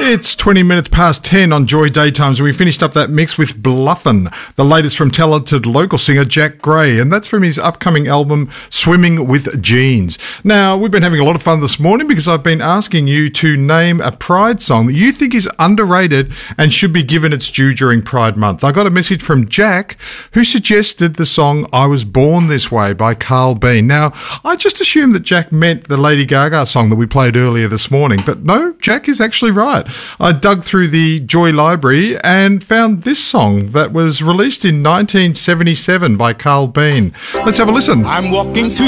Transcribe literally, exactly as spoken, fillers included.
It's twenty minutes past ten on Joy Daytimes, and we finished up that mix with Bluffin', the latest from talented local singer Jack Gray, and that's from his upcoming album Swimming with Jeans. Now, we've been having a lot of fun this morning because I've been asking you to name a Pride song that you think is underrated and should be given its due during Pride Month. I got a message from Jack who suggested the song I Was Born This Way by Carl Bean. Now, I just assumed that Jack meant the Lady Gaga song that we played earlier this morning, but no, Jack is actually right. I dug through the Joy Library and found this song that was released in nineteen seventy-seven by Carl Bean. Let's have a listen. I'm walking through